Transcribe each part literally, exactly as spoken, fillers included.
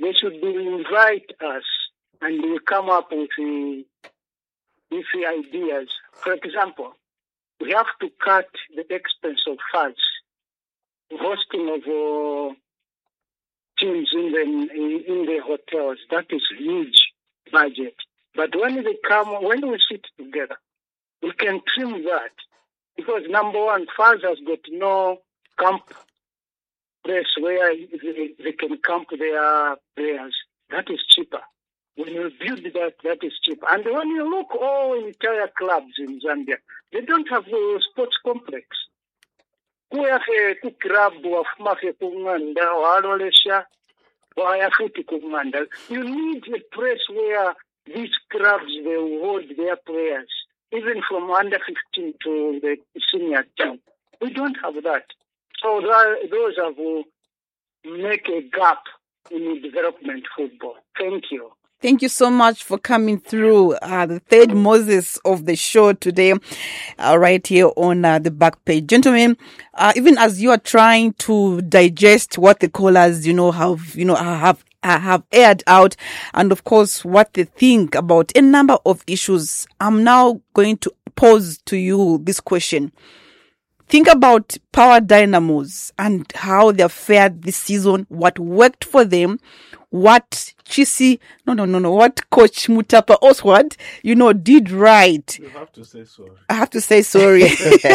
they should invite us and we come up with the, with the ideas. For example, we have to cut the expense of funds, hosting of uh, teams in the in the hotels. That is huge budget. But when they come, when we sit together, we can trim that because number one, fans has got no camp place where they, they can camp their players. That is cheaper. When you build that, that is cheaper. And when you look all entire clubs in Zambia, they don't have a sports complex. Kuyafe kukrab wafumafe kunganda walolesha wayafuti kunganda. You need a place where these clubs they will hold their players, even from under fifteen to the senior team. We don't have that. So that, those have will make a gap in development football. Thank you. Thank you so much for coming through, uh, the third Moses of the show today, uh, right here on uh, the back page. Gentlemen, uh, even as you are trying to digest what the callers, you know, have, you know, have, have aired out, and of course, what they think about a number of issues, I'm now going to pose to you this question. Think about Power Dynamos and how they fared this season, what worked for them, what Chisi, no, no, no, no, what Coach Mutapa Oswald, you know, did right. You have to say sorry. I have to say sorry.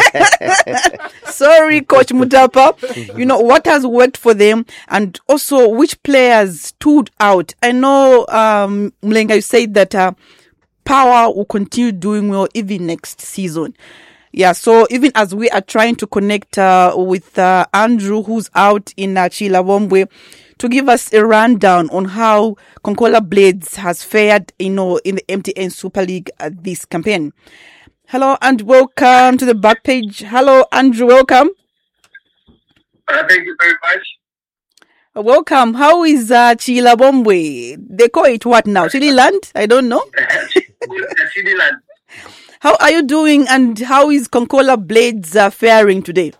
Sorry, Coach Mutapa. You know, what has worked for them and also which players stood out. I know, um, Mlenga, you said that uh, Power will continue doing well even next season. Yeah, so even as we are trying to connect uh, with uh, Andrew, who's out in uh, Chilabombwe, to give us a rundown on how Konkola Blades has fared, you know, in the M T N Super League uh, this campaign. Hello and welcome to the back page. Hello, Andrew, welcome. Uh, thank you very much. Uh, welcome. How is uh, Chilabombwe? They call it what now? Chililand? I don't know. Chililand. How are you doing and how is Konkola Blades uh, faring today?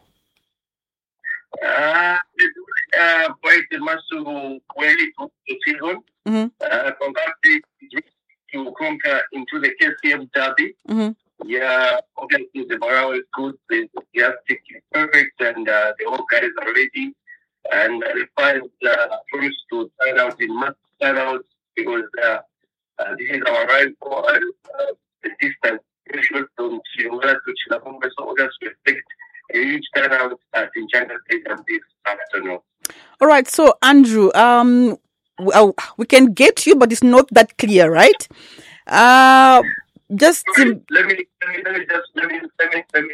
Uh, uh, quite much to well into the season. Mm-hmm. Uh, Konkola is to conquer into the K C M derby. Mm-hmm. Yeah, obviously the morale is good, the logistic is perfect, and uh, the whole guys are ready. And uh, the fans uh, promise to turn out in mass turnouts because uh, uh, this is our rival, uh, the distance. From Chilunga to Chilabombe, so we expect a huge turnout at Inchanga Stadium this afternoon. All right, so Andrew, um, well, we can get you, but it's not that clear, right? Uh, just Sorry, um, let me let me let me just let me let me let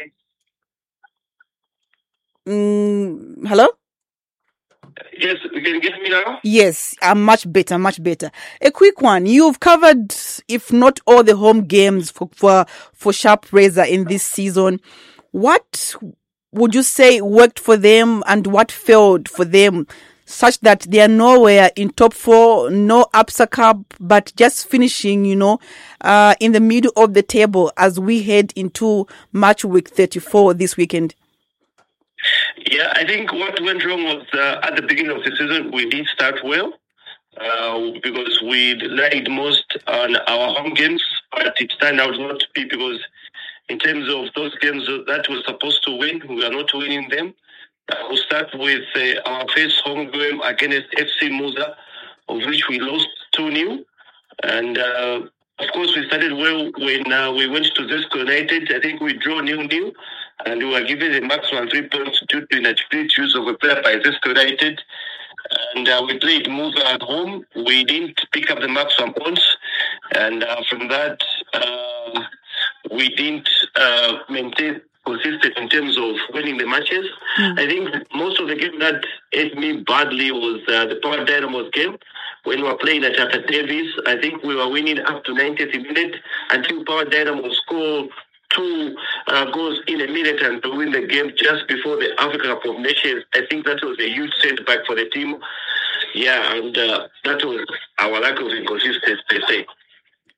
me. Um, hello. Yes, you can get me now? Yes, uh, much better, much better. A quick one. You've covered, if not all the home games for, for, for Sharp Razor in this season. What would you say worked for them and what failed for them such that they are nowhere in top four, no Absa Cup, but just finishing, you know, uh, in the middle of the table as we head into match week thirty-four this weekend? Yeah, I think what went wrong was uh, at the beginning of the season, we did start well uh, because we relied most on our home games, but it turned out not to be because in terms of those games that we're supposed to win, we are not winning them. Uh, we'll start with uh, our first home game against F C Muza, of which we lost two nil. And uh, of course, we started well when uh, we went to Zesco United. I think we drew nil nil. And we were given the maximum three points due to inattribute use of a player by Zesco United. And uh, we played Muza at home. We didn't pick up the maximum points. And uh, from that, uh, we didn't uh, maintain consistent in terms of winning the matches. Mm. I think most of the game that hit me badly was uh, the Power Dynamos game. When we were playing at Tata Davis, I think we were winning up to ninetieth minute until Power Dynamos scored two uh, goals in a minute and to win the game just before the Africa Cup of Nations. I think that was a huge setback for the team. Yeah, and uh, that was our lack of inconsistency, per se.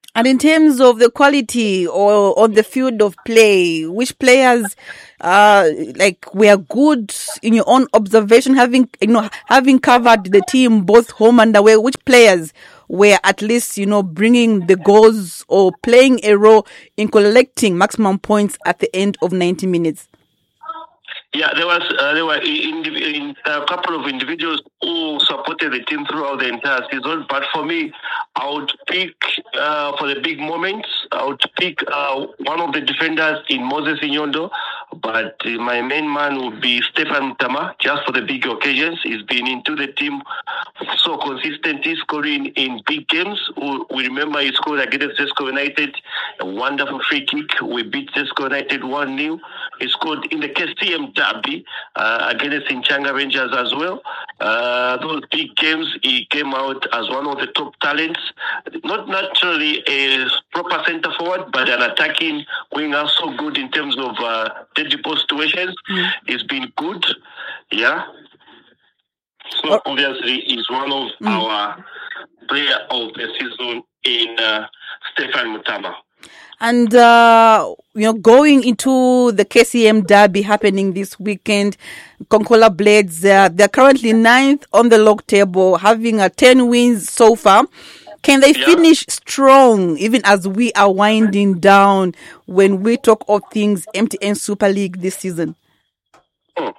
And in terms of the quality or on the field of play, which players, uh, like were good in your own observation, having, you know, having covered the team both home and away, which players were at least, you know, bringing the goals or playing a role in collecting maximum points at the end of ninety minutes? Yeah, there was uh, there were in, in, a couple of individuals who supported the team throughout the entire season. But for me, I would pick uh, for the big moments. I would pick uh, one of the defenders in Moses Inyondo, but uh, my main man would be Stefan Mutama, just for the big occasions. He's been into the team so consistently, scoring in big games. We remember he scored against Zesco United, a wonderful free kick. We beat Zesco United one nil. He scored in the K C M derby uh, against Inchanga Rangers as well. Uh, those big games, he came out as one of the top talents. Not naturally a proper centre forward, but an attacking winger, so good in terms of uh, deadly ball situations. Mm. He's been good, yeah. So oh. obviously, he's one of mm. our player of the season in uh, Stefan Mutama. And, uh, you know, going into the K C M derby happening this weekend, Konkola Blades, uh, they're currently ninth on the log table, having uh, ten wins so far. Can they yeah. finish strong, even as we are winding down when we talk of things M T N Super League this season? Oh.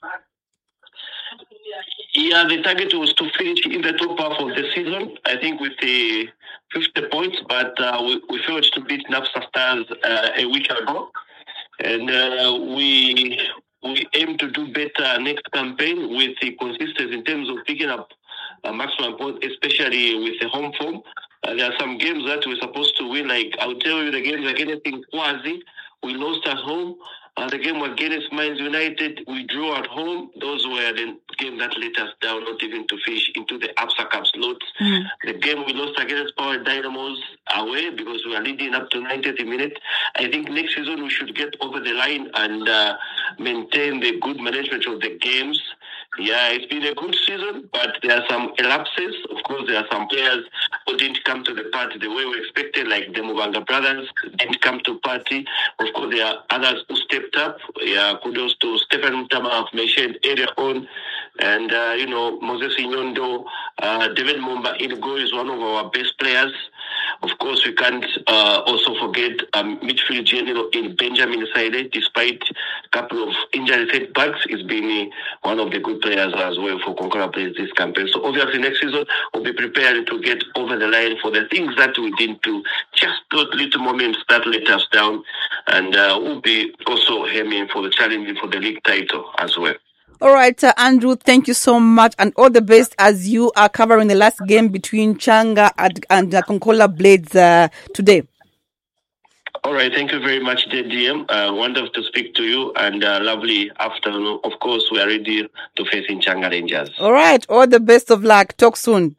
Yeah, the target was to finish in the top half of the season, I think with the fifty points, but uh, we, we failed to beat Napsa Stars uh, a week ago. And uh, we we aim to do better next campaign with the consistency in terms of picking up uh, maximum points, especially with the home form. Uh, there are some games that we're supposed to win, like I'll tell you the games against Nkwazi, we lost at home. Uh, the game against Mines United, we drew at home. Those were the games that let us down, not even to finish into the Absa Cup slot. Mm. The game we lost against Power Dynamos away because we are leading up to ninetieth minute. I think next season we should get over the line and uh, maintain the good management of the games. Yeah, it's been a good season, but there are some elapses. Of course, there are some players who didn't come to the party the way we expected, like the Mubanga brothers didn't come to party. Of course, there are others who stepped up. Yeah, kudos to Stefan Mutama, I've mentioned earlier on. And, uh, you know, Moses Inyondo, uh, David Mumba Ilgo is one of our best players. Of course, we can't uh, also forget um, midfield general in Benjamin Saide. Despite a couple of injury setbacks, he's been uh, one of the good players as well for Konkola Blades this campaign. So obviously next season, we'll be prepared to get over the line for the things that we didn't do. Just those little moments that let us down. And uh, we'll be also aiming for the challenge for the league title as well. All right, uh, Andrew, thank you so much, and all the best as you are covering the last game between Changa and, and uh, Konkola Blades uh, today. All right, thank you very much, J D M. Uh, wonderful to speak to you, and uh, lovely afternoon. Of course, we are ready to face in Changa Rangers. All right, all the best of luck. Talk soon.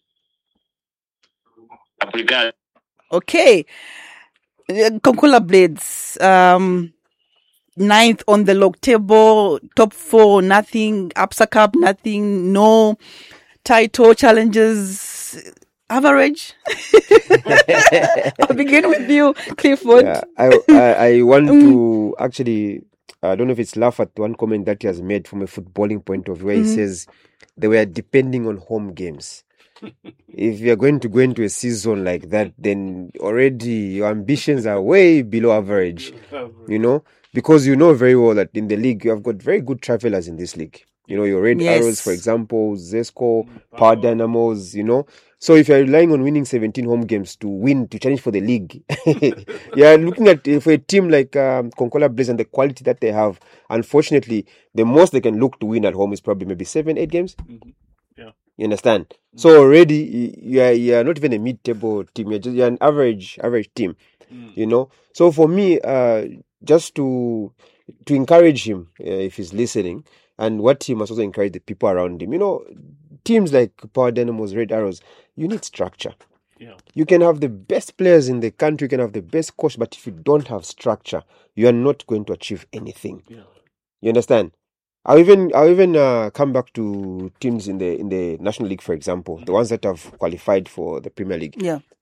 Obrigado. Okay, Konkola Blades. Um, Ninth on the log table, top four, nothing, Absa Cup, nothing, no title challenges, average. I'll begin with you, Clifford. Yeah, I, I, I want to actually, I don't know if it's laugh at one comment that he has made from a footballing point of view, where mm-hmm. he says they were depending on home games. If you're going to go into a season like that, then already your ambitions are way below average, you know? Because you know very well that in the league, you have got very good travelers in this league. You know, your Red yes. Arrows, for example, Zesco, Power Dynamos, you know. So if you're relying on winning seventeen home games to win, to challenge for the league, you're looking at, for a team like um, Konkola Blades and the quality that they have, unfortunately, the most they can look to win at home is probably maybe seven, eight games. Mm-hmm. Yeah. You understand? Mm-hmm. So already, you're, you're not even a mid-table team. You're, just, you're an average average team, mm. you know. So for me, uh, just to to encourage him, uh, if he's listening, and what he must also encourage the people around him. You know, teams like Power Dynamos, Red Arrows, you need structure. Yeah. You can have the best players in the country, you can have the best coach, but if you don't have structure, you are not going to achieve anything. Yeah. You understand? I'll even I'll even uh, come back to teams in the in the National League, for example, mm-hmm. the ones that have qualified for the Premier League. Yeah.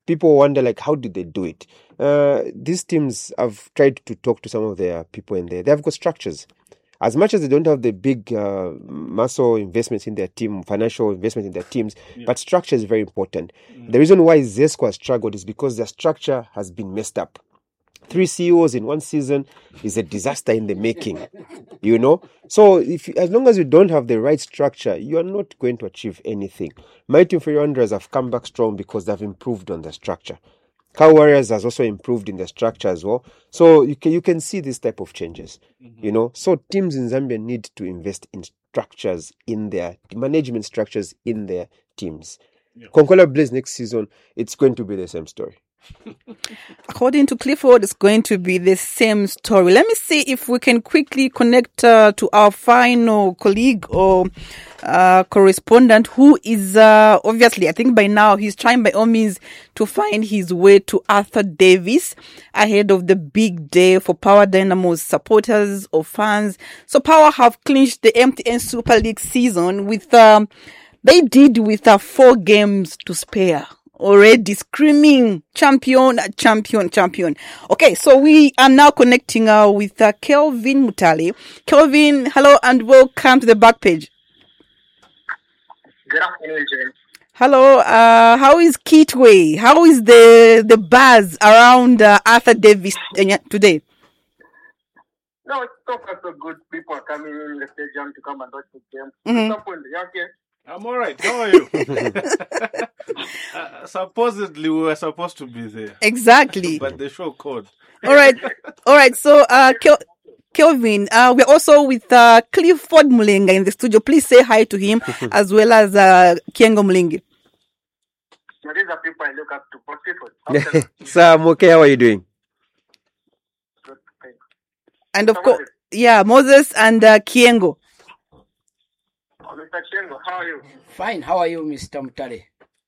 people wonder, like, how did they do it? Uh, these teams have tried to talk to some of their people in there. They have got structures. As much as they don't have the big uh, muscle investments in their team, financial investment in their teams, yeah. but structure is very important. Mm. The reason why Zesco has struggled is because their structure has been messed up. Three C E Os in one season is a disaster in the making, you know? So if you, as long as you don't have the right structure, you are not going to achieve anything. Mighty Inferior Wanderers have come back strong because they've improved on the structure. Cow Warriors has also improved in the structure as well. So you can, you can see this type of changes, mm-hmm. you know? So teams in Zambia need to invest in structures in their, management structures in their teams. Yeah. Konkola Blaze next season, it's going to be the same story. According to Clifford, it's going to be the same story. Let me see if we can quickly connect uh, to our final colleague or uh, correspondent who is uh, obviously, I think by now, he's trying by all means to find his way to Arthur Davis ahead of the big day for Power Dynamo's supporters or fans. So Power have clinched the M T N Super League season with, um, they did with uh, four games to spare. Already screaming champion, champion, champion. Okay, so we are now connecting uh, with uh, Kelvin Mutale. Kelvin, hello and welcome to the back page. Good afternoon, James. Hello, uh, how is Kitwe? How is the the buzz around uh, Arthur Davis today? No, it's so far so good. People are coming in the stadium to come and watch the game. Mm-hmm. Okay. I'm all right. How are you? uh, supposedly, we were supposed to be there. Exactly. But the show called. All right. All right. So, uh, Kel- Kelvin, uh, we're also with uh, Clifford Mulenga in the studio. Please say hi to him as well as uh, Kiengo Mulengi. So these are people I look up to. But Clifford. Sir, I'm okay. How are you doing? Good. Thanks. And of course, yeah, Moses and uh, Kiengo. Mister Chengo, how are you? Fine. How are you, Mister Mutale?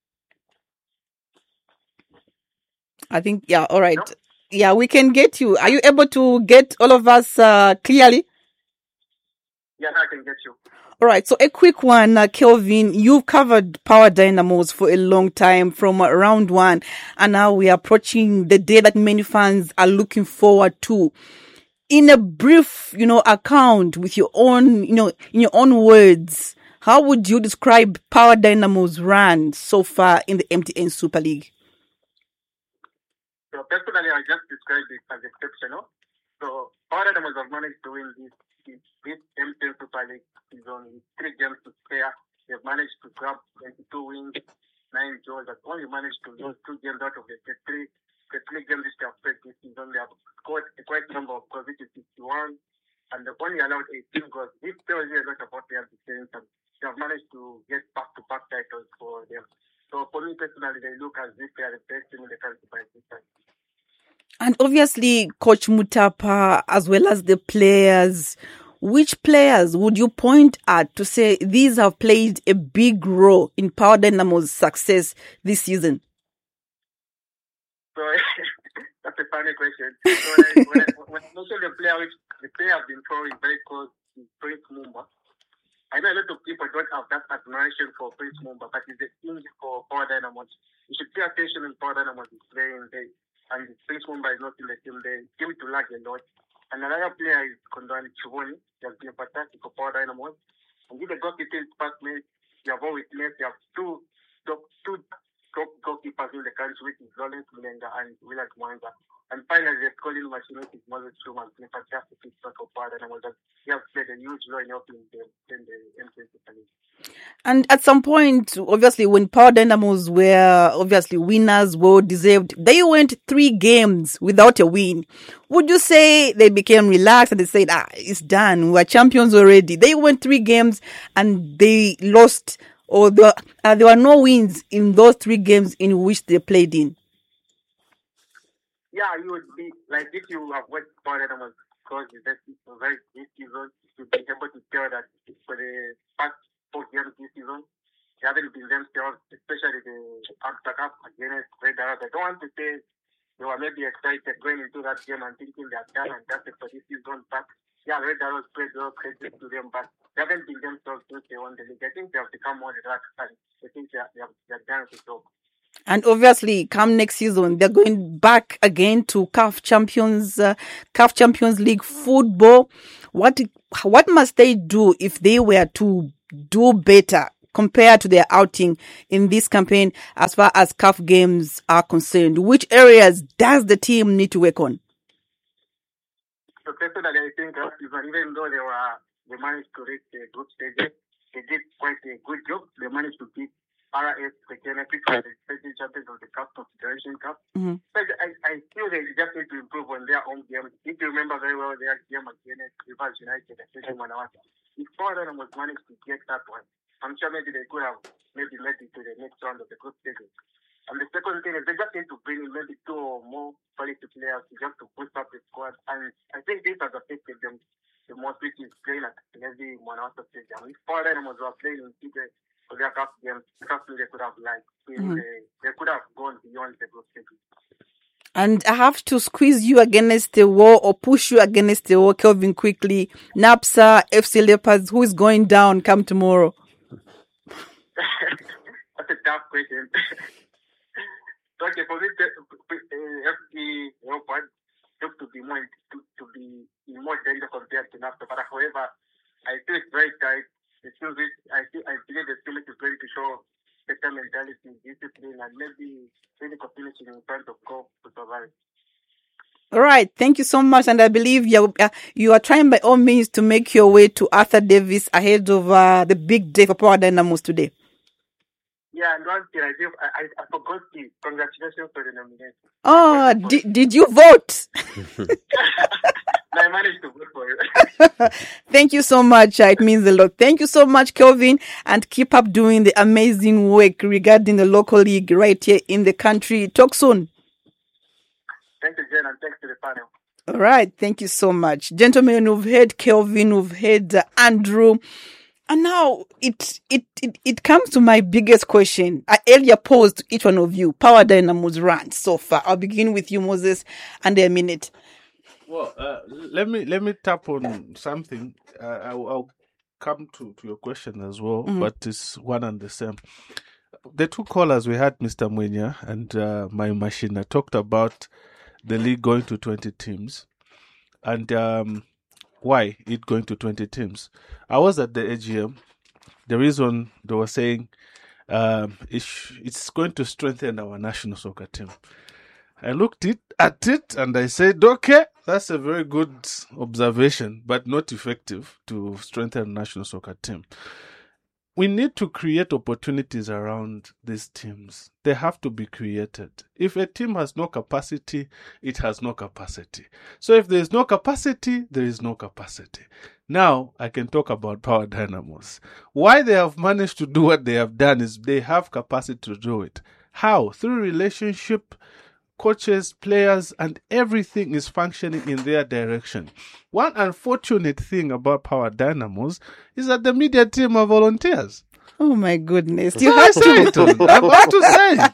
I think, yeah, all right. No? Yeah, we can get you. Are you able to get all of us uh, clearly? Yeah, I can get you. All right. So a quick one, uh, Kelvin. You've covered Power Dynamos for a long time from uh, round one. And now we are approaching the day that many fans are looking forward to. In a brief, you know, account with your own, you know, in your own words, how would you describe Power Dynamo's run so far in the M T N Super League? So personally, I just described it as exceptional. So Power Dynamos have managed to win this, this, this M T N Super League season with three games to spare. They've managed to grab twenty-two wins, nine draws. They've only managed to lose two games out of the three. The three games which they have played this season, they have scored a quite number of goals, which is fifty-one, and they've only allowed eighteen goals. This tells you a lot about their defense, and they have managed to get back-to-back titles for them. So for me personally, they look as if they are the best team in the country by this time. And obviously, Coach Mutapa, as well as the players, which players would you point at to say these have played a big role in Power Dynamo's success this season? So that's a funny question. So like, when, I, when I mentioned the player, which the player I've been following very close is Prince Mumba. I know a lot of people don't have that admiration for Prince Mumba, but he's a king for Power Dynamos. You should pay attention when Power Dynamos is playing there. And Prince Mumba is not in the team. They seem to lag a lot. And another player is Kondwani Chivoni. He has been fantastic for Power Dynamos. And with the goalkeeping department, you have always met, you have two top, two top goalkeepers in the country, which is Lawrence Mulenga and Willard Mwanza. And finally, the calling machine, which is Moses Truman, a fantastic for Power Dynamos. He has played a huge role in helping them in the M T N Super League. And at some point, obviously, when Power Dynamos were obviously winners, well deserved, they went three games without a win. Would you say they became relaxed and they said, ah, it's done, we're champions already? They went three games and they lost, or there, uh, there were no wins in those three games in which they played in. Yeah, you would be, like, if you have watched Power Dynamos because this very this season, you'll be able to tell that for the past four games this season, they haven't been themselves, especially the Africa Cup against Red Arrows. I don't want to say they were maybe excited going into that game and thinking they are done and that's it for this season, but yeah, Red Arrows played well, credit to them, but they haven't been themselves since they won the league. I think they have become more relaxed and I think they are, they are, they are done with the job. And obviously, come next season, they're going back again to C A F Champions, uh, C A F Champions League football. What what must they do if they were to do better compared to their outing in this campaign as far as C A F games are concerned? Which areas does the team need to work on? So personally, I think that even, even though they were they managed to reach the group stage, they did quite a good job. They managed to beat R S, the Genesis, the defending champions of the C A F Confederation Cup. Mm-hmm. But I, I feel they just need to improve on their own game. If you remember very well, their game against Rivers United, especially Manawata. If Power was managed to get that one, I'm sure maybe they could have maybe made it to the next round of the group stage. And the second thing is they just need to bring in maybe two or more quality players just to boost up the squad. And I think this has affected them the most, which is playing at Levi Manawata Stadium. If Power Dynamos were playing in T J for their cup games, they could have like mm-hmm. they, they could have gone beyond the group stage. And I have to squeeze you against the wall or push you against the wall, Kelvin, quickly. NAPSA, F C Leopards, who is going down come tomorrow? That's a tough question. Okay, for this, uh, F C Leopards look to be more to, to be in more danger compared to NAPSA. But however, I feel it's very tight. It feels it, I feel I believe the team is ready to show better mentality, discipline, and maybe clinical finishing in front of goal to survive. All right, thank you so much, and I believe you are, you are trying by all means to make your way to Arthur Davis ahead of uh, the big day for Power Dynamos today. Yeah, and one thing I did, I, I forgot to congratulations for the nomination. Oh, did did you vote? I managed to vote for you. Thank you so much. It means a lot. Thank you so much, Kelvin, and keep up doing the amazing work regarding the local league right here in the country. Talk soon. Thank you, Jen, and thanks to the panel. All right. Thank you so much. Gentlemen, we've heard Kelvin, we've heard uh, Andrew. And now it, it, it, it comes to my biggest question. I earlier posed to each one of you, Power Dynamos rant so far. I'll begin with you, Moses, under a minute. Well, uh, let me let me tap on something. Uh, I'll, I'll come to, to your question as well, mm-hmm. but it's one and the same. The two callers we had, Mister Mwenya and uh, my machine, talked about the league going to twenty teams and um, why it going to twenty teams. I was at the A G M. The reason they were saying um, it's, it's going to strengthen our national soccer team. I looked it at it and I said, okay, that's a very good observation, but not effective to strengthen the national soccer team. We need to create opportunities around these teams. They have to be created. If a team has no capacity, it has no capacity. So if there is no capacity, there is no capacity. Now, I can talk about Power Dynamos. Why they have managed to do what they have done is they have capacity to do it. How? Through relationship, coaches, players, and everything is functioning in their direction. One unfortunate thing about Power Dynamos is that the media team are volunteers. Oh my goodness. You have to say it. I've got to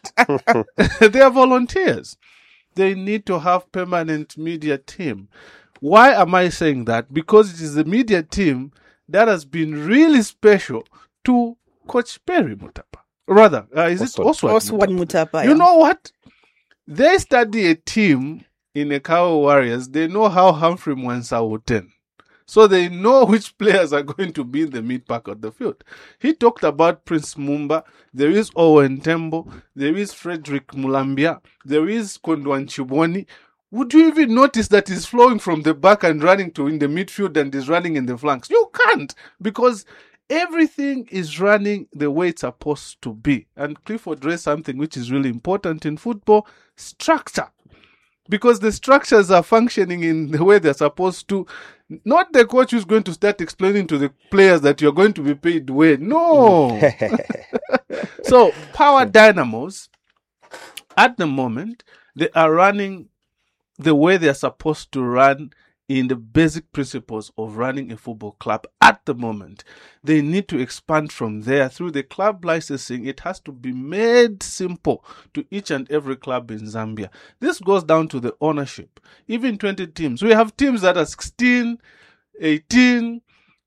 say it. They are volunteers. They need to have permanent media team. Why am I saying that? Because it is the media team that has been really special to Coach Perry Mutapa. Rather, uh, is Oswald. it Oswald, Oswald Mutapa? Mutapa? You yeah. know what? They study a team in a Ekao Warriors. They know how Humphrey Mwansa will turn. So they know which players are going to be in the mid pack of the field. He talked about Prince Mumba. There is Owen Tembo. There is Frederick Mulambia. There is Kondwan Chiboni. Would you even notice that he's flowing from the back and running to in the midfield and is running in the flanks? You can't, because everything is running the way it's supposed to be. And Clifford raised something which is really important in football: structure. Because the structures are functioning in the way they're supposed to. Not the coach who's going to start explaining to the players that you're going to be paid well. No. So, Power Dynamos, at the moment, they are running the way they're supposed to run in the basic principles of running a football club at the moment. They need to expand from there through the club licensing. It has to be made simple to each and every club in Zambia. This goes down to the ownership. Even twenty teams. We have teams that are sixteen, eighteen,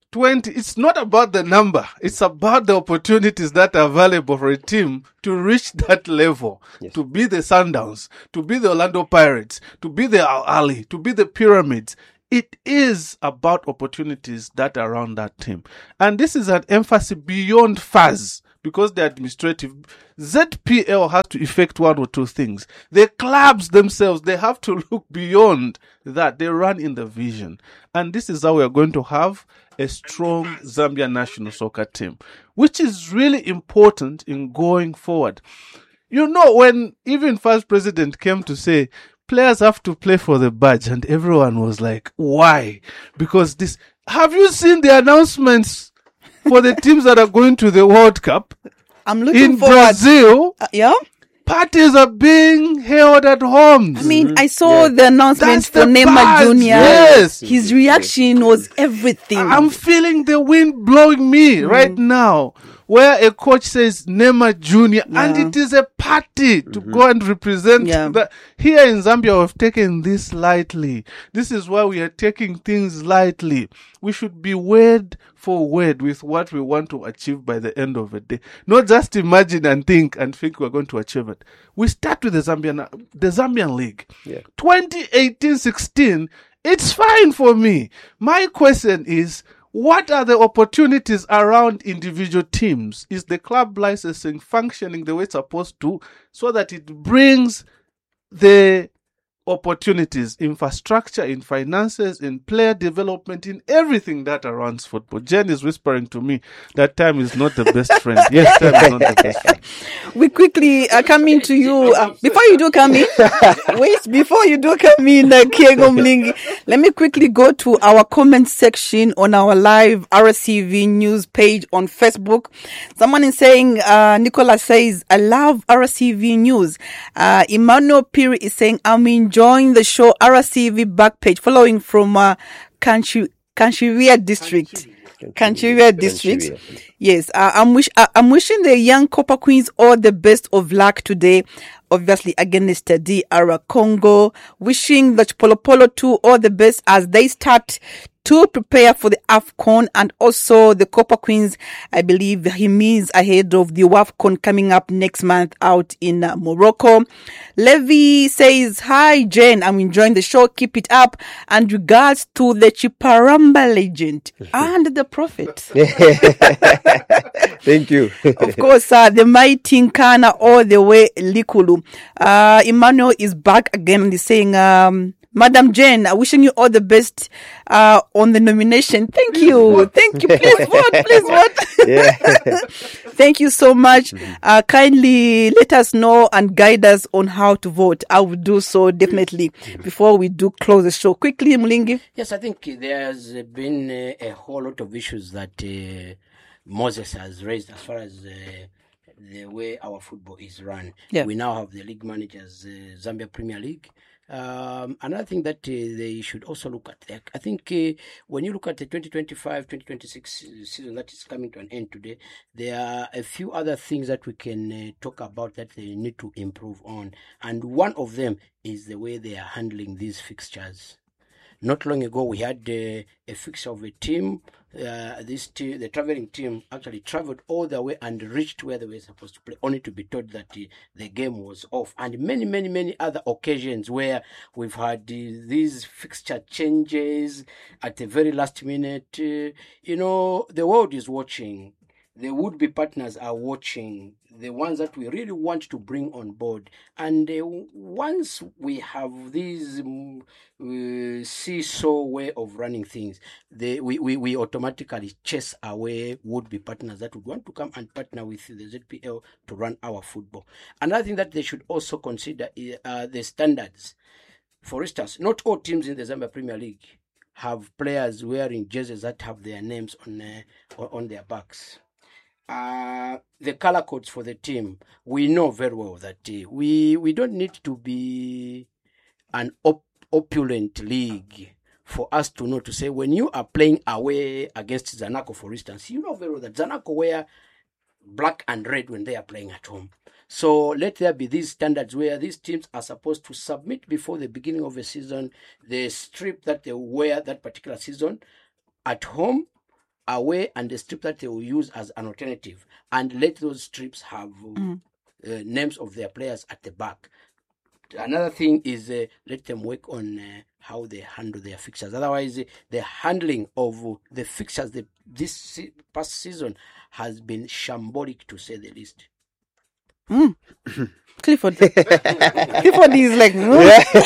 twenty, it's not about the number. It's about the opportunities that are available for a team to reach that level, Yes. to be the Sundowns, to be the Orlando Pirates, to be the Al Ahly, to be the Pyramids. It is about opportunities that are around that team. And this is an emphasis beyond F A S, because the administrative Z P L has to effect one or two things. The clubs themselves, they have to look beyond that. They run in the vision. And this is how we are going to have a strong Zambia national soccer team, which is really important in going forward. You know, when even first president came to say, players have to play for the badge, and everyone was like, why? Because this, have you seen the announcements for the teams that are going to the World Cup? I'm looking In forward. Brazil, Uh, yeah. parties are being held at homes. I mean, I saw Yeah. the announcement That's for the Neymar badge. Junior Yes. His reaction was everything. I'm feeling the wind blowing me right now, where a coach says Neymar Junior, and Yeah. it is a party to go and represent. Yeah. The, here in Zambia, we've taken this lightly. This is why we are taking things lightly. We should be word for word with what we want to achieve by the end of the day. Not just imagine and think and think we're going to achieve it. We start with the Zambian, the Zambian League. Yeah. twenty eighteen sixteen, it's fine for me. My question is, what are the opportunities around individual teams? Is the club licensing functioning the way it's supposed to, so that it brings the opportunities, infrastructure, in finances, in player development, in everything that surrounds football? Jen is whispering to me that time is not the best friend. Yes, time is not the best friend. We quickly are coming to you. Uh, before you do come in, wait, before you do come in, uh, Kiego Mlingi, let me quickly go to our comment section on our live R S C V news page on Facebook. Someone is saying, uh, Nicola says, I love R S C V news. Uh, Emmanuel Piri is saying, I'm enjoying the show R S C V back page, following from, uh, Kanchi, Kanchiria district. Kanchiria district. Kanchiria. Yes, uh, I'm wish uh, I'm wishing the young Copper Queens all the best of luck today. Obviously against the D R Congo. Wishing the Chipolo Polo too all the best as they start to prepare for the AFCON, and also the Copper Queens, I believe he means ahead of the WAFCON coming up next month out in uh, Morocco. Levy says, hi Jen, I'm enjoying the show, keep it up, and regards to the Chiparamba legend and the prophet. Thank you. Of course, uh, the mighty Nkana all the way Likulu. Uh, Emmanuel is back again and he's saying, um, Madam Jane, uh, wishing you all the best uh, on the nomination. Thank you. Thank you. Please vote. Please vote. Yeah. Thank you so much. Uh, kindly let us know and guide us on how to vote. I will do so definitely before we do close the show. Quickly, Mlingi. Yes, I think there's been uh, a whole lot of issues that uh, Moses has raised as far as uh, the way our football is run. Yeah. We now have the league managers, uh, Zambia Premier League. Um, another thing that uh, they should also look at, like, I think uh, when you look at the twenty twenty-five twenty twenty-six season that is coming to an end today, there are a few other things that we can uh, talk about that they need to improve on. And one of them is the way they are handling these fixtures. Not long ago, we had uh, a fixture of a team. Uh, this team, the traveling team, actually traveled all the way and reached where they were supposed to play, only to be told that uh, the game was off. And many, many, many other occasions where we've had uh, these fixture changes at the very last minute. Uh, you know, the world is watching. The would-be partners are watching, the ones that we really want to bring on board. And uh, once we have this um, uh, seesaw way of running things, they, we, we, we automatically chase away would-be partners that would want to come and partner with the Z P L to run our football. Another thing that they should also consider are the standards. For instance, not all teams in the Zambia Premier League have players wearing jerseys that have their names on, uh, on their backs. Uh, the color codes for the team, we know very well that uh, we we don't need to be an op- opulent league for us to know to say when you are playing away against Zanaco, for instance, you know very well that Zanaco wear black and red when they are playing at home. So let there be these standards where these teams are supposed to submit before the beginning of the season the strip that they wear that particular season at home. away and the strip that they will use as an alternative, and let those strips have uh, uh, names of their players at the back. Another thing is uh, let them work on uh, how they handle their fixtures. Otherwise, uh, the handling of uh, the fixtures the, this se- past season has been shambolic, to say the least. Mm. Clifford. Clifford is like, no.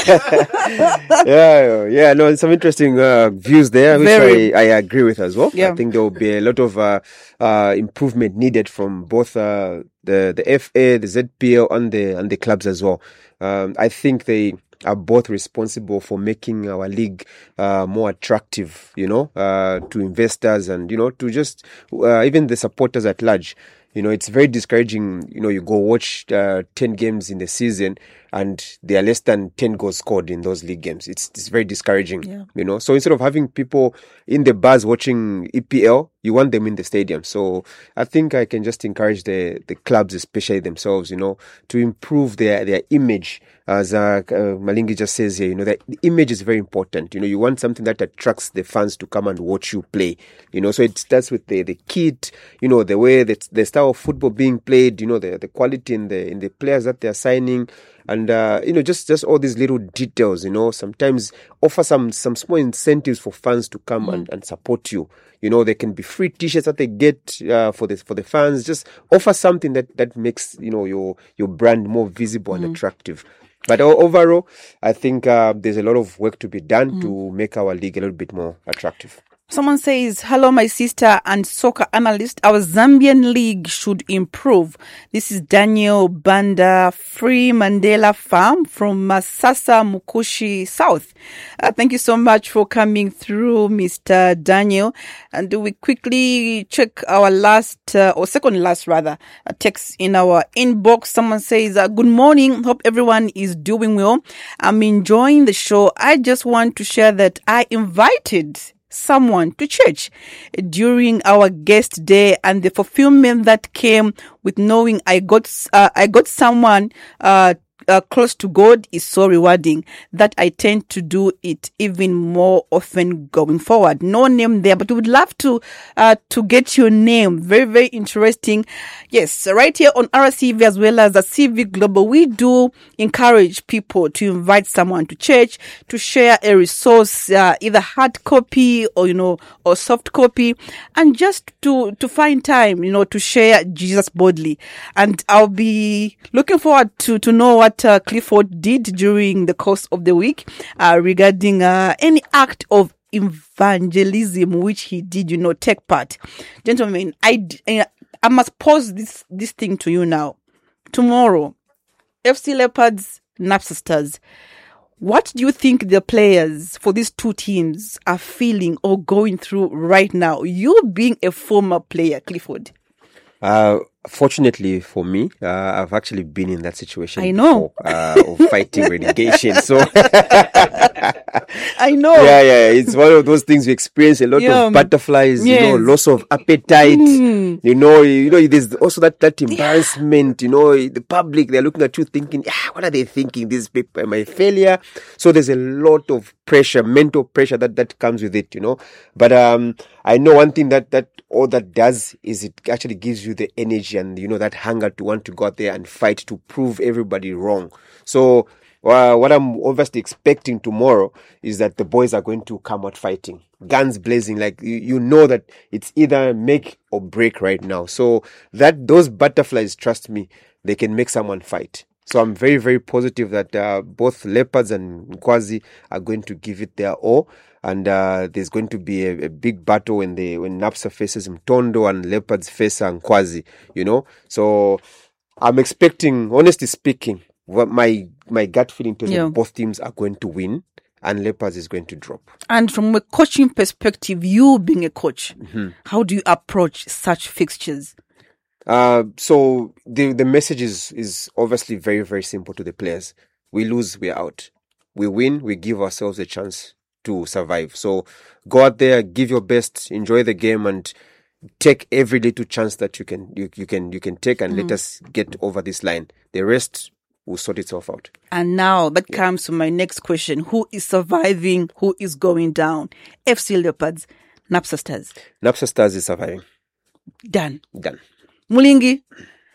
yeah, yeah, no, some interesting uh, views there, which Very. I, I agree with as well. Yeah. I think there will be a lot of uh, uh, improvement needed from both uh, the the F A, the Z P L, and the and the clubs as well. Um, I think they are both responsible for making our league uh, more attractive, you know, uh, to investors and, you know, to just uh, even the supporters at large. You know, it's very discouraging. You know, you go watch uh, ten games in the season and there are less than ten goals scored in those league games. It's it's very discouraging, Yeah. you know. So instead of having people in the bars watching E P L, you want them in the stadium. So I think I can just encourage the, the clubs, especially themselves, you know, to improve their, their image. As uh, uh, Malingi just says here, you know, the, the image is very important. You know, you want something that attracts the fans to come and watch you play. You know, so it starts with the, the kit, you know, the way that the style of football being played, you know, the, the quality in the in the players that they're signing. And, uh, you know, just, just all these little details, you know, sometimes offer some, some small incentives for fans to come mm. and, and support you. You know, there can be free t-shirts that they get, uh, for the, for the fans. Just offer something that, that makes, you know, your, your brand more visible mm. and attractive. But overall, I think, uh, there's a lot of work to be done mm. to make our league a little bit more attractive. Someone says, hello, my sister and soccer analyst. Our Zambian league should improve. This is Daniel Banda, Free Mandela Farm from Masasa, Mukushi South. Uh, thank you so much for coming through, Mister Daniel. And do we quickly check our last, uh, or second last rather, uh, text in our inbox. Someone says, uh, good morning. Hope everyone is doing well. I'm enjoying the show. I just want to share that I invited someone to church during our guest day, and the fulfillment that came with knowing I got uh, I got someone uh, uh, close to God is so rewarding that I tend to do it even more often going forward. No name there, but we would love to uh, to get your name. Very, very interesting. Yes, right here on R C V as well as the C V Global, we do encourage people to invite someone to church to share a resource, uh, either hard copy or, you know, or soft copy, and just to, to find time, you know, to share Jesus boldly. And I'll be looking forward to, to know what uh, Clifford did during the course of the week, uh, regarding, uh, any act of evangelism which he did, you know, take part. Gentlemen, I, I must pose this, this thing to you now. Tomorrow, F C Leopards, Napsa Stars. What do you think the players for these two teams are feeling or going through right now? You being a former player, Clifford. Uh, fortunately for me, uh, I've actually been in that situation I know. before, uh, of fighting relegation. So I know. Yeah, yeah. It's one of those things you experience a lot Yeah. of butterflies, Yes. you know, loss of appetite. Mm. You know, you know, there's also that, that embarrassment, you know, the public, they're looking at you thinking, ah, what are they thinking? This people, am I a failure? So there's a lot of pressure, mental pressure that, that comes with it, you know. But, um, I know one thing that, that all that does is it actually gives you the energy and, you know, that hunger to want to go out there and fight to prove everybody wrong. So, uh, what I'm obviously expecting tomorrow is that the boys are going to come out fighting, guns blazing. Like you, you know that it's either make or break right now. So that those butterflies, trust me, they can make someone fight. So I'm very, very positive that uh, both Leopards and Nkwazi are going to give it their all. And uh, there's going to be a, a big battle when they when Napsa faces Mtondo and Leopards face Nkwazi, you know. So I'm expecting, honestly speaking, what my my gut feeling tells me Yeah. both teams are going to win and Leopards is going to drop. And from a coaching perspective, you being a coach, Mm-hmm. how do you approach such fixtures? Uh, so the the message is is obviously very, very simple to the players. We lose, we're out. We win, we give ourselves a chance to survive. So go out there, give your best, enjoy the game, and take every little chance that you can you, you can you can take, and let us get over this line. The rest will sort itself out. And now that comes to my next question. Who is surviving? Who is going down? F C Leopards, Napsa Stars. Napsa Stars is surviving. Done. Done. Mulingi.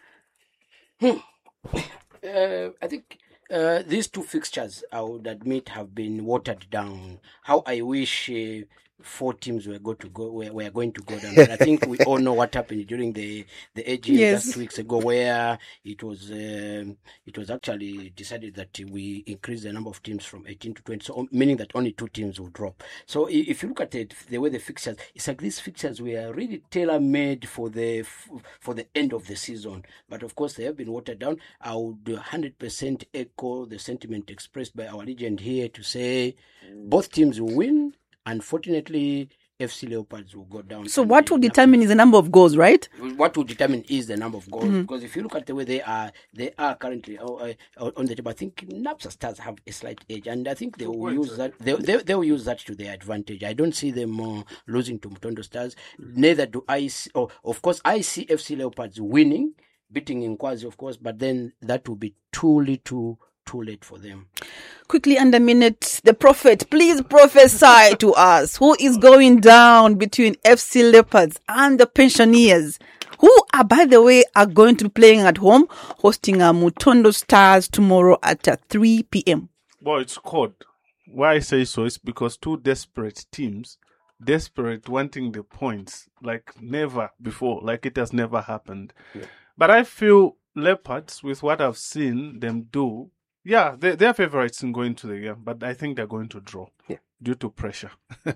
Uh, I think uh, these two fixtures, I would admit, have been watered down. How I wish uh, four teams were go to go were, were going to go down. But I think we all know what happened during the the A G M Yes. just two weeks ago, where it was um, it was actually decided that we increase the number of teams from eighteen to twenty, so meaning that only two teams will drop. So i- if you look at it, the way the fixtures, it's like these fixtures were really tailor made for the f- for the end of the season. But of course, they have been watered down. I would one hundred percent echo the sentiment expressed by our legend here to say both teams will win. Unfortunately, F C Leopards will go down. So And what the will Nap- determine is the number of goals, right? what will determine is the number of goals, because if you look at the way they are, they are currently uh, uh, on the table. I think Napsa Stars have a slight edge, and I think they will use that. They, they they will use that to their advantage. I don't see them uh, losing to Mutondo Stars. Neither do I. See, oh, of course, I see F C Leopards winning, beating Nkwazi, of course, but then that will be too little, too late for them. Quickly, under minute, the prophet, please prophesy to us who is going down between F C Leopards and the Pensioners, who are, by the way, are going to be playing at home, hosting uh, Mutondo Stars tomorrow at uh, three p.m. Well, it's called. Why I say so is because two desperate teams, desperate wanting the points, like never before, like it has never happened. But I feel Leopards, with what I've seen them do, yeah, they, they're favorites in going to the game, but I think they're going to draw Yeah. due to pressure.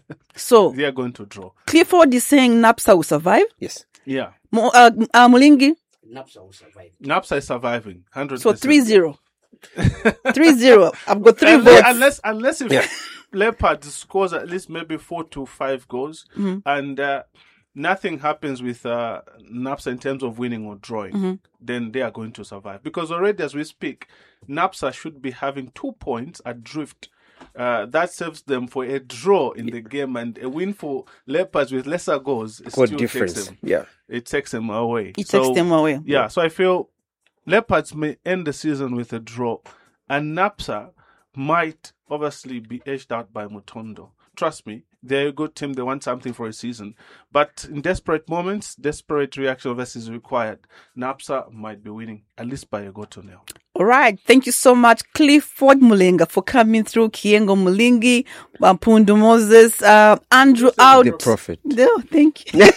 So, They are going to draw. Clifford is saying Napsa will survive. Yes. Yeah. Mo, uh, uh, Mulingi, Napsa will survive. Napsa is surviving, one hundred percent. so three zero. three zero. I've got three Unless, votes. unless, unless if Yeah. Leopards scores at least maybe four to five goals, and uh, nothing happens with uh, Napsa in terms of winning or drawing, then they are going to survive. Because already as we speak, Napsa should be having two points adrift. Uh, that serves them for a draw in the game, and a win for Leopards with lesser goals. It What still difference? Takes them, Yeah. it takes them away. It So, takes them away. Yeah, so I feel Leopards may end the season with a draw, and Napsa might obviously be edged out by Mutondo. Trust me, they're a good team. They want something for a season. But in desperate moments, desperate reaction versus required. Napsa might be winning, at least by a goal to nil. All right. Thank you so much, Clifford Mulinga, for coming through. Kiengo Mulingi, Pundu Moses, uh, Andrew out. The prophet. No, thank you.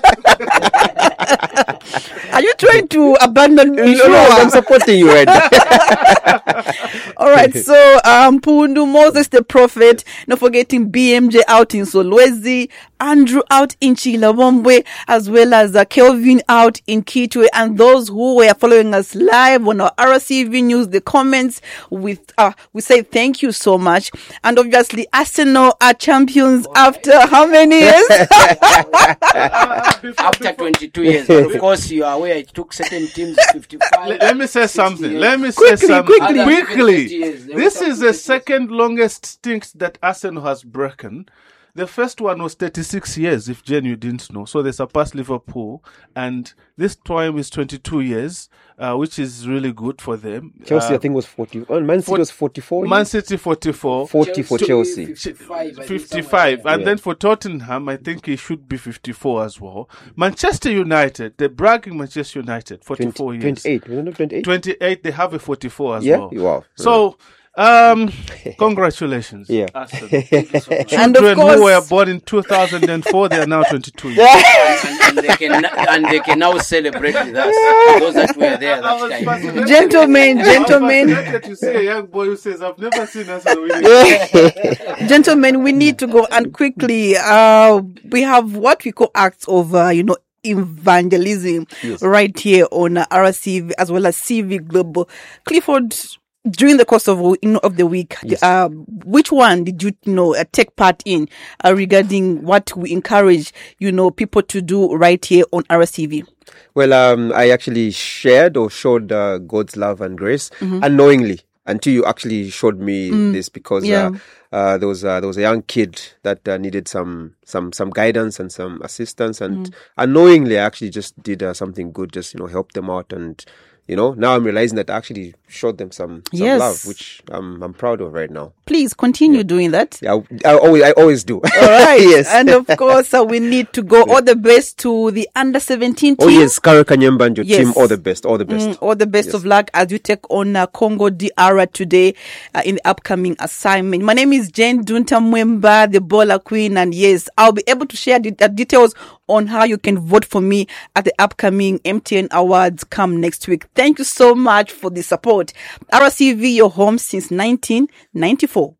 Are you trying to abandon me? No, no, I'm supporting you, Ed. All right, so um, Pundu Moses, the prophet, not forgetting B M J out in Solwezi, Andrew out in Chilabombe, as well as uh, Kelvin out in Kitwe, and those who were following us live on our R C V News, the comments, with uh, we say thank you so much. And obviously, Arsenal are champions after how many years? After twenty-two years, but of course you are aware it took certain teams fifty-five. Let, let me say sixty something. years. Let me Quickly, say something. quickly. Others even Quickly. thirty years. They This were is the thirty years. second longest stint that Arsenal has broken. The first one was thirty-six years, if Jen, you didn't know. So they surpassed Liverpool. And this time is twenty-two years, uh, which is really good for them. Chelsea, Uh, I think, was forty. Oh, Man City for- was forty-four. Man City forty-four. forty for Chelsea. fifty-five, I think, fifty-five, somewhere and Yeah. then for Tottenham, I think he should be fifty-four as well. Manchester United, the bragging Manchester United, forty-four years. twenty-eight. Wasn't it twenty-eight? twenty-eight, they have a forty-four as Yeah? well. Wow. So, um, congratulations. Yeah. Arsenal. And of Children who were course, born in two thousand four, they are now twenty-two years. and, and, they can, and they can now celebrate with us. Those that were there that time. Gentlemen, gentlemen. That you see a young boy who says, "I've never seen Arsenal winning." Gentlemen, we need to go, and quickly, uh, we have what we call acts of, uh, you know, evangelism right here on uh, R C V as well as C V Global. Clifford, during the course of you know, of the week, uh, which one did you, you know uh, take part in uh, regarding what we encourage you know people to do right here on R C V? Well, um, I actually shared or showed uh, God's love and grace unknowingly until you actually showed me this, because Yeah. uh, uh, there was uh, there was a young kid that uh, needed some some some guidance and some assistance, and unknowingly I actually just did uh, something good, just you know helped them out and you know, now I'm realizing that I actually showed them some, some Yes. love, which I'm I'm proud of right now. Please continue doing that. Yeah, I, I always I always do. All right. Yes. And of course, uh, we need to go all the best to the under seventeen team. Oh yes, Kara Kanyemba and your Yes. team, all the best, all the best. Mm, all the best Yes. of luck as you take on uh, Congo D R today uh, in the upcoming assignment. My name is Jane Dunta Mwemba, the Baller Queen, and yes, I'll be able to share the, the details on how you can vote for me at the upcoming M T N Awards come next week. Thank you so much for the support. R C V, your home since nineteen ninety-four.